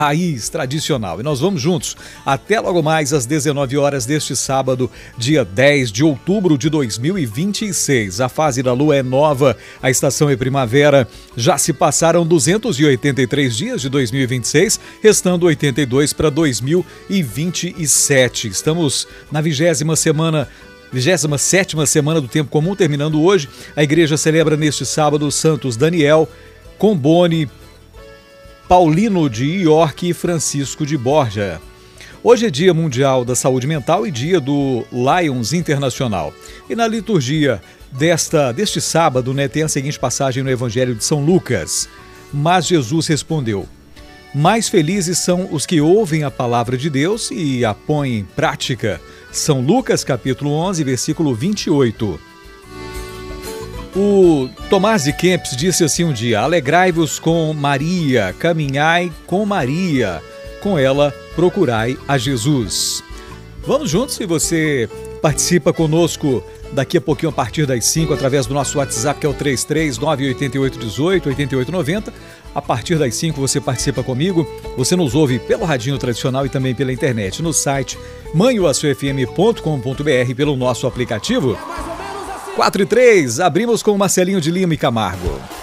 raiz tradicional. E nós vamos juntos até logo mais às 19 horas deste sábado, dia 10 de outubro de 2026. A fase da lua é nova, a estação é primavera. Já se passaram 283 dias de 2026, restando 82 para 2027. Estamos na 27ª semana do tempo comum, terminando hoje. A igreja celebra neste sábado os santos Daniel, Combone, Paulino de York e Francisco de Borja. Hoje é Dia Mundial da Saúde Mental e Dia do Lions Internacional. E na liturgia deste sábado, tem a seguinte passagem no Evangelho de São Lucas. Mas Jesus respondeu: mais felizes são os que ouvem a palavra de Deus e a põem em prática. São Lucas, capítulo 11, versículo 28. O Tomás de Kempis disse assim um dia: alegrai-vos com Maria, caminhai com Maria, com ela procurai a Jesus. Vamos juntos, e você participa conosco daqui a pouquinho a partir das 5 através do nosso WhatsApp, que é o 33988188890. A partir das 5 você participa comigo, você nos ouve pelo radinho tradicional e também pela internet, no site manhoaçufm.com.br, pelo nosso aplicativo. 4 e 3, abrimos com Marcelinho de Lima e Camargo.